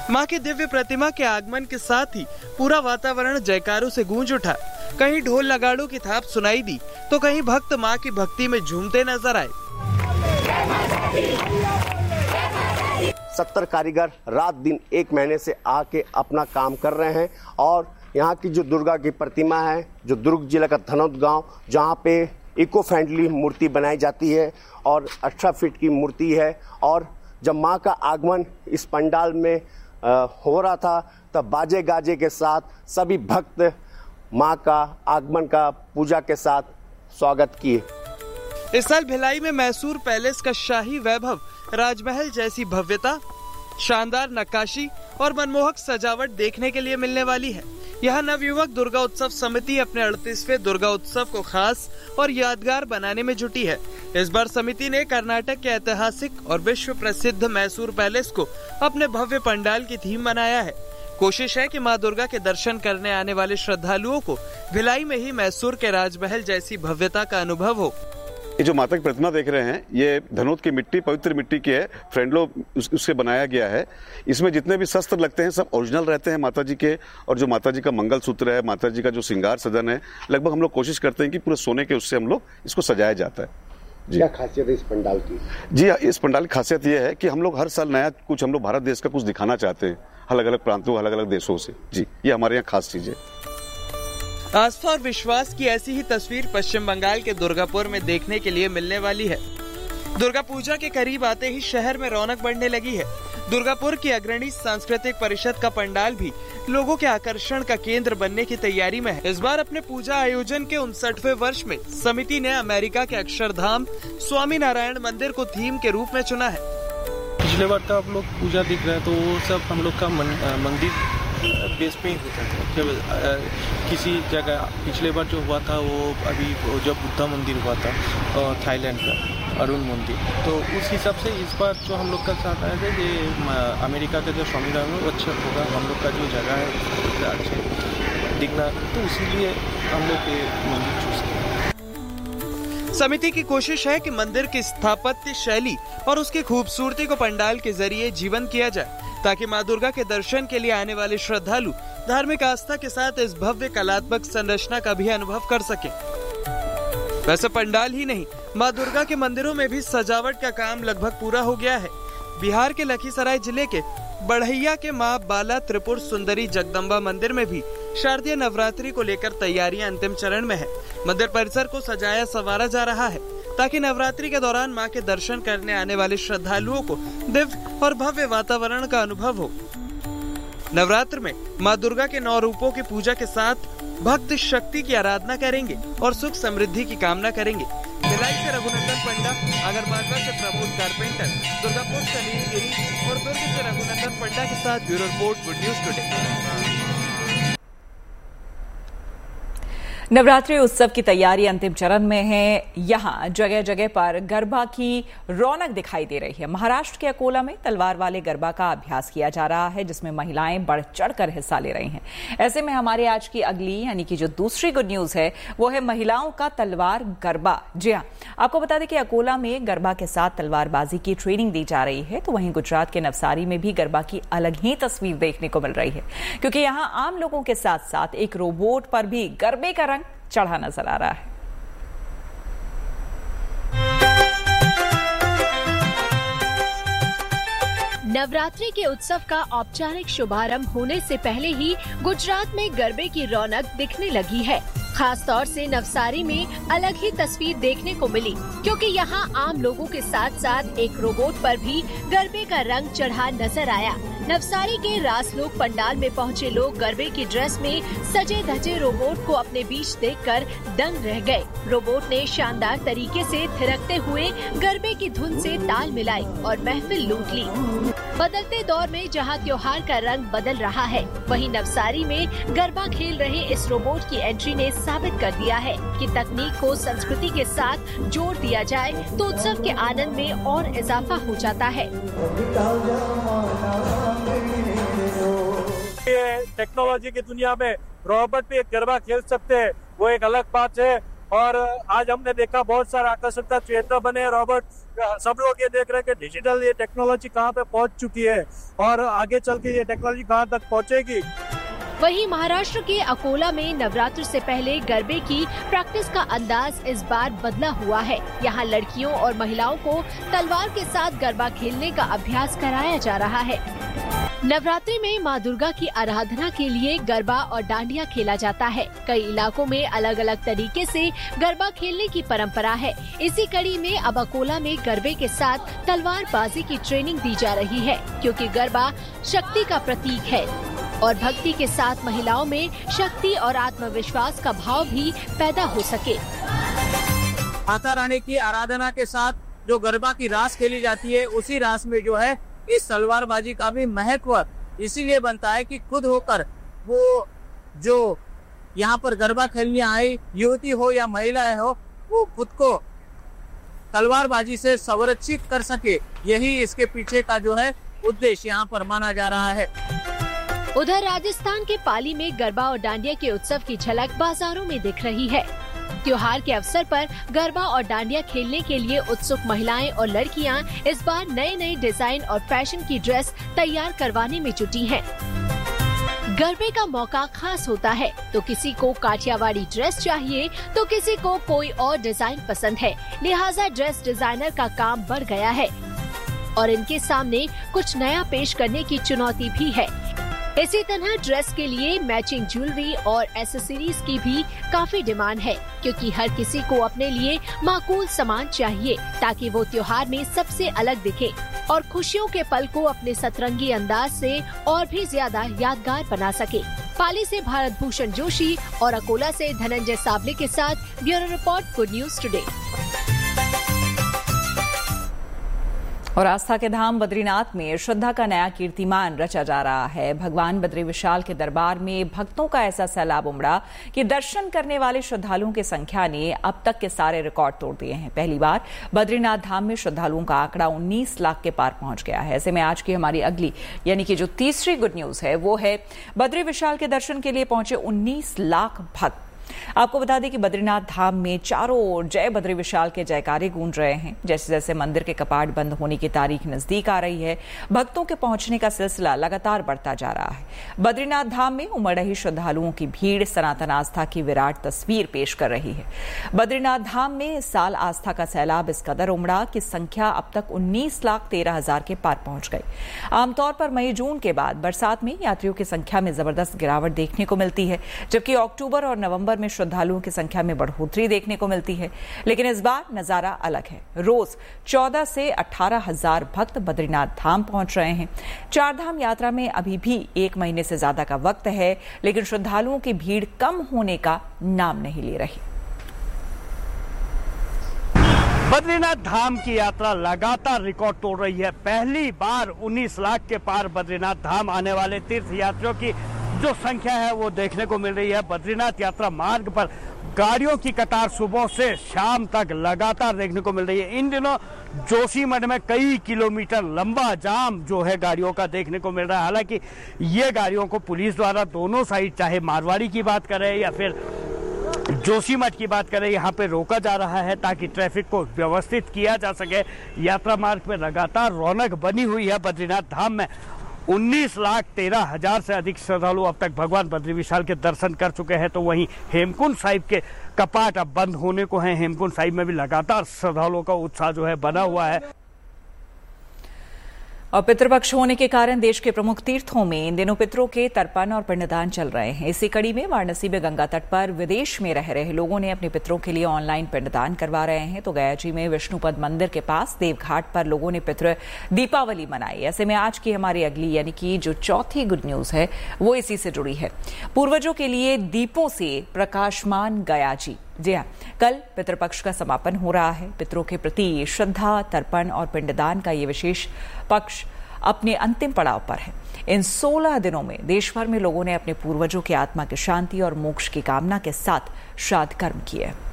मां की दिव्य प्रतिमा के आगमन के साथ ही पूरा वातावरण जयकारों से गूंज उठा। कहीं ढोल नगाड़ों की थाप सुनाई दी तो कहीं भक्त मां की भक्ति में झूमते नजर आए। 70 कारीगर रात दिन 1 महीने से आके अपना काम कर रहे हैं और यहाँ की जो दुर्गा की प्रतिमा है, जो दुर्ग जिला का धनौत गांव, जहाँ पे इको फ्रेंडली मूर्ति बनाई जाती है और 18 फीट की मूर्ति है। और जब माँ का आगमन इस पंडाल में हो रहा था तब बाजे गाजे के साथ सभी भक्त माँ का आगमन का पूजा के साथ स्वागत किए। इस साल भिलाई में मैसूर पैलेस का शाही वैभव, राजमहल जैसी भव्यता, शानदार नक्काशी और मनमोहक सजावट देखने के लिए मिलने वाली है। यहाँ नवयुवक दुर्गा उत्सव समिति अपने 38वें दुर्गा उत्सव को खास और यादगार बनाने में जुटी है। इस बार समिति ने कर्नाटक के ऐतिहासिक और विश्व प्रसिद्ध मैसूर पैलेस को अपने भव्य पंडाल की थीम बनाया है। कोशिश है कि मां दुर्गा के दर्शन करने आने वाले श्रद्धालुओं को भिलाई में ही मैसूर के राजमहल जैसी भव्यता का अनुभव हो। ये जो माता की प्रतिमा देख रहे हैं, ये धनौत की मिट्टी, पवित्र मिट्टी की है, फ्रेंडलो उससे बनाया गया है। इसमें जितने भी शस्त्र लगते हैं सब ओरिजिनल रहते हैं माता जी के, और जो माता जी का मंगलसूत्र है, माता जी का जो श्रृंगार सजन है, लगभग हम लोग कोशिश करते हैं कि पूरे सोने के उससे हम लोग इसको सजाया जाता है। जी, क्या खासियत है इस पंडाल की? जी, इस पंडाल की खासियत ये है कि हम लोग हर साल नया कुछ, हम लोग भारत देश का कुछ दिखाना चाहते हैं, अलग अलग प्रांतों, अलग अलग देशों से। जी, ये हमारे यहाँ खास चीज है। आस्था और विश्वास की ऐसी ही तस्वीर पश्चिम बंगाल के दुर्गापुर में देखने के लिए मिलने वाली है। दुर्गा पूजा के करीब आते ही शहर में रौनक बढ़ने लगी है। दुर्गापुर की अग्रणी सांस्कृतिक परिषद का पंडाल भी लोगों के आकर्षण का केंद्र बनने की तैयारी में है। इस बार अपने पूजा आयोजन के 59वें वर्ष में समिति ने अमेरिका के अक्षरधाम स्वामी नारायण मंदिर को थीम के रूप में चुना है। पिछले बार तो आप लोग पूजा दिख रहे हैं, तो वो सब हम लोग का मंदिर बेस पे ही होता था। जब किसी जगह पिछले बार जो हुआ था वो अभी जब बुद्धा मंदिर हुआ था थाईलैंड का अरुण मंदिर, तो उस हिसाब से इस बार जो हम लोग का चाहता है कि अमेरिका का जो स्वामी नारायण वो अच्छा होगा, हम लोग का जो जगह है अच्छे दिखना, तो इसीलिए हम लोग ये मंदिर चूज किया। समिति की कोशिश है कि मंदिर की स्थापत्य शैली और उसकी खूबसूरती को पंडाल के जरिए जीवंत किया जाए, ताकि मां दुर्गा के दर्शन के लिए आने वाले श्रद्धालु धार्मिक आस्था के साथ इस भव्य कलात्मक संरचना का भी अनुभव कर सके। वैसे पंडाल ही नहीं, मां दुर्गा के मंदिरों में भी सजावट का काम लगभग पूरा हो गया है। बिहार के लखीसराय जिले के बढ़ैया के मां बाला त्रिपुर सुंदरी जगदम्बा मंदिर में भी शारदीय नवरात्रि को लेकर तैयारियां अंतिम चरण में है। मंदिर परिसर को सजाया संवारा जा रहा है ताकि नवरात्रि के दौरान मां के दर्शन करने आने वाले श्रद्धालुओं को दिव्य और भव्य वातावरण का अनुभव हो। नवरात्र में मां दुर्गा के 9 रूपों की पूजा के साथ भक्त शक्ति की आराधना करेंगे और सुख समृद्धि की कामना करेंगे। भिलाई से रघुनंदन पंडा, आगरमालवा से प्रमोद कारपेंटर, दुर्गापुर से अनिल गिरी और दुर्ग से रघुनंदन पंडा के साथ bureau report, good news today. Navratri उत्सव की तैयारी अंतिम चरण में है। यहाँ जगह जगह पर गरबा की रौनक दिखाई दे रही है। महाराष्ट्र के अकोला में तलवार वाले गरबा का अभ्यास किया जा रहा है, जिसमें महिलाएं बढ़ चढ़कर हिस्सा ले रही हैं। ऐसे में हमारे आज की अगली यानी कि जो दूसरी गुड न्यूज है वो है महिलाओं का तलवार गरबा। जी हाँ, आपको बता दें कि अकोला में गरबा के साथ तलवारबाजी की ट्रेनिंग दी जा रही है, तो वहीं गुजरात के नवसारी में भी गरबा की अलग ही तस्वीर देखने को मिल रही है, क्योंकि यहाँ आम लोगों के साथ साथ एक रोबोट पर भी गरबे का रंग चढ़ा नजर आ रहा है। नवरात्रि के उत्सव का औपचारिक शुभारंभ होने से पहले ही गुजरात में गरबे की रौनक दिखने लगी है। खास तौर से नवसारी में अलग ही तस्वीर देखने को मिली, क्योंकि यहाँ आम लोगों के साथ साथ एक रोबोट पर भी गरबे का रंग चढ़ा नजर आया। नवसारी के रासलोक पंडाल में पहुँचे लोग गरबे की ड्रेस में सजे धजे रोबोट को अपने बीच देखकर दंग रह गए। रोबोट ने शानदार तरीके से थिरकते हुए गरबे की धुन से ताल मिलाई और महफिल लूट ली। बदलते दौर में जहां त्योहार का रंग बदल रहा है, वहीं नवसारी में गरबा खेल रहे इस रोबोट की एंट्री ने साबित कर दिया है कि तकनीक को संस्कृति के साथ जोड़ दिया जाए तो उत्सव के आनंद में और इजाफा हो जाता है। टेक्नोलॉजी की दुनिया में रोबोट भी गरबा खेल सकते हैं, वो एक अलग बात है। और आज हमने देखा बहुत सारा आकर्षकता क्षेत्र बने। रॉबर्ट, सब लोग ये देख रहे हैं कि डिजिटल ये टेक्नोलॉजी कहाँ पे पहुंच चुकी है और आगे चल के ये टेक्नोलॉजी कहाँ तक पहुंचेगी। वहीं महाराष्ट्र के अकोला में नवरात्र से पहले गरबे की प्रैक्टिस का अंदाज इस बार बदला हुआ है। यहाँ लड़कियों और महिलाओं को तलवार के साथ गरबा खेलने का अभ्यास कराया जा रहा है। नवरात्रि में मां दुर्गा की आराधना के लिए गरबा और डांडिया खेला जाता है। कई इलाकों में अलग अलग तरीके से गरबा खेलने की परंपरा है। इसी कड़ी में अब अकोला में गरबे के साथ तलवारबाजी की ट्रेनिंग दी जा रही है, क्योंकि गरबा शक्ति का प्रतीक है और भक्ति के साथ महिलाओं में शक्ति और आत्मविश्वास का भाव भी पैदा हो सके। माता रानी की आराधना के साथ जो गरबा की रास खेली जाती है, उसी रास में जो है इस तलवारबाजी का भी महत्व इसीलिए बनता है कि खुद होकर वो जो यहाँ पर गरबा खेलने आई युवती हो या महिलाएं हो, वो खुद को तलवारबाजी से संरक्षित कर सके। यही इसके पीछे का जो है उद्देश्य यहाँ पर माना जा रहा है। उधर राजस्थान के पाली में गरबा और डांडिया के उत्सव की झलक बाजारों में दिख रही है। त्योहार के अवसर पर गरबा और डांडिया खेलने के लिए उत्सुक महिलाएं और लड़कियां इस बार नए नए डिजाइन और फैशन की ड्रेस तैयार करवाने में जुटी हैं। गरबे का मौका खास होता है, तो किसी को काठियावाड़ी ड्रेस चाहिए तो किसी को कोई और डिजाइन पसंद है। लिहाजा ड्रेस डिजाइनर का काम बढ़ गया है और इनके सामने कुछ नया पेश करने की चुनौती भी है। इसी तरह ड्रेस के लिए मैचिंग ज्वेलरी और एक्सेसरीज की भी काफी डिमांड है, क्योंकि हर किसी को अपने लिए माकूल सामान चाहिए ताकि वो त्योहार में सबसे अलग दिखे और खुशियों के पल को अपने सतरंगी अंदाज से और भी ज्यादा यादगार बना सके। पाली से भारत भूषण जोशी और अकोला से धनंजय सावले के साथ bureau report, good news today. और आस्था के धाम बद्रीनाथ में श्रद्धा का नया कीर्तिमान रचा जा रहा है। भगवान बद्री विशाल के दरबार में भक्तों का ऐसा सैलाब उमड़ा कि दर्शन करने वाले श्रद्धालुओं की संख्या ने अब तक के सारे रिकॉर्ड तोड़ दिए हैं। पहली बार बद्रीनाथ धाम में श्रद्धालुओं का आंकड़ा 19 लाख के पार पहुंच गया है। ऐसे में आज की हमारी अगली यानी कि जो तीसरी गुड न्यूज है वो है बद्री विशाल के दर्शन के लिए पहुंचे 19 लाख भक्त। आपको बता दें कि बद्रीनाथ धाम में चारों ओर जय बद्री विशाल के जयकारे गूंज रहे हैं। जैसे जैसे मंदिर के कपाट बंद होने की तारीख नजदीक आ रही है, भक्तों के पहुंचने का सिलसिला लगातार बढ़ता जा रहा है। बद्रीनाथ धाम में उमड़ रही श्रद्धालुओं की भीड़ सनातन आस्था की विराट तस्वीर पेश कर रही है। बद्रीनाथ धाम में इस साल आस्था का सैलाब इस कदर उमड़ा कि संख्या अब तक 19,13,000 के पार पहुंच गई। आमतौर पर मई जून के बाद बरसात में यात्रियों की संख्या में जबरदस्त गिरावट देखने को मिलती है, जबकि अक्टूबर और नवंबर में श्रद्धालुओं की संख्या में बढ़ोतरी देखने को मिलती है। लेकिन इस बार नजारा अलग है। रोज 14 से 18,000 भक्त बद्रीनाथ धाम पहुंच रहे हैं। चारधाम यात्रा में अभी भी 1 महीने से ज्यादा का वक्त है, लेकिन श्रद्धालुओं की भीड़ कम होने का नाम नहीं ले रही। बद्रीनाथ धाम की यात्रा लगातार रिकॉर्ड तोड़ रही है। पहली बार 19 लाख के पार बद्रीनाथ धाम आने वाले तीर्थ यात्रियों की जो संख्या है वो देखने को मिल रही है। बद्रीनाथ यात्रा मार्ग पर गाड़ियों की कतार सुबह से शाम तक लगातार देखने को मिल रही है। इन दिनों जोशीमठ में कई किलोमीटर लंबा जाम जो है गाड़ियों का देखने को मिल रहा है। हालांकि ये गाड़ियों को पुलिस द्वारा दोनों साइड, चाहे मारवाड़ी की बात करें या फिर जोशीमठ की बात करें, यहाँ पे रोका जा रहा है ताकि ट्रैफिक को व्यवस्थित किया जा सके। यात्रा मार्ग पे लगातार रौनक बनी हुई है। बद्रीनाथ धाम में 19,13,000 से अधिक श्रद्धालु अब तक भगवान बद्री विशाल के दर्शन कर चुके हैं। तो वहीं हेमकुंड साहिब के कपाट अब बंद होने को हैं। हेमकुंड साहिब में भी लगातार श्रद्धालुओं का उत्साह जो है बना हुआ है। और पितृपक्ष होने के कारण देश के प्रमुख तीर्थों में इन दिनों पितरों के तर्पण और पिंडदान चल रहे हैं। इसी कड़ी में वाराणसी में गंगा तट पर विदेश में रह रहे लोगों ने अपने पितरों के लिए ऑनलाइन पिंडदान करवा रहे हैं। तो गया जी में विष्णुपद मंदिर के पास देवघाट पर लोगों ने पितृ दीपावली मनाई। ऐसे में आज की हमारी अगली यानी कि जो चौथी गुड न्यूज है वो इसी से जुड़ी है। पूर्वजों के लिए दीपों से प्रकाशमान गया जी। जी हाँ, कल पितृपक्ष का समापन हो रहा है। पितरों के प्रति श्रद्धा, तर्पण और पिंडदान का ये विशेष पक्ष अपने अंतिम पड़ाव पर है। इन 16 दिनों में देश भर में लोगों ने अपने पूर्वजों की आत्मा की शांति और मोक्ष की कामना के साथ श्राद्ध कर्म किए।